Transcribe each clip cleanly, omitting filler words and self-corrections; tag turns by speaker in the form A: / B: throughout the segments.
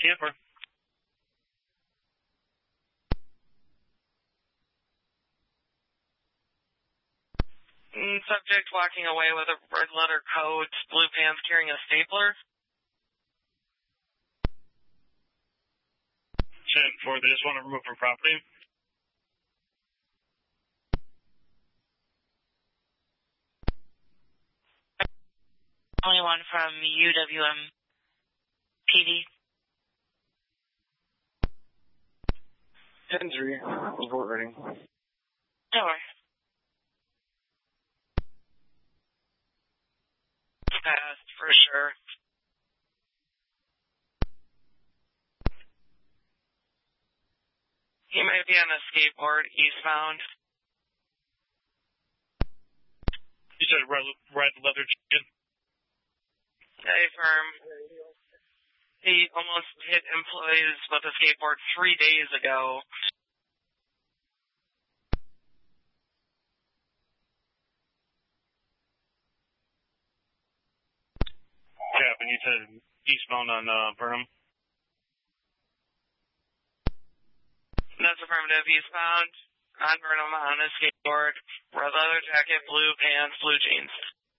A: camper.
B: Subject walking away with a red leather coat, blue pants, carrying a stapler.
A: 10-4, they just want to remove from property.
C: Only one from UWM PD.
D: 10-3, report ready.
C: No worries.
B: Passed for sure. He might be on a skateboard eastbound.
A: You said red leather jacket?
B: Hey, firm. He almost hit employees with a skateboard 3 days ago.
A: Captain, you said eastbound on Burnham?
B: That's affirmative. Eastbound on Burnham on a skateboard, red leather jacket, blue pants, blue jeans.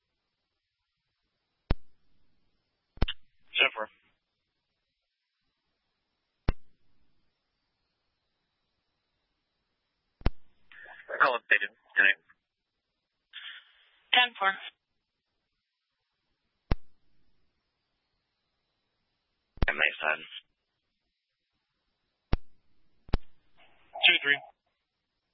A: 10-4.
D: Call updated.
C: 10-4.
B: And they said.
A: 2-3.